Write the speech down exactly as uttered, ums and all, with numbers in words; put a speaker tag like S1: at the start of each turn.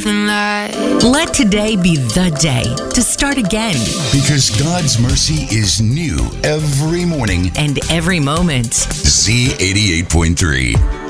S1: truth and lie.
S2: Let today be the day to start again.
S3: Because God's mercy is new every morning.
S2: And every moment.
S3: Z eighty-eight point three.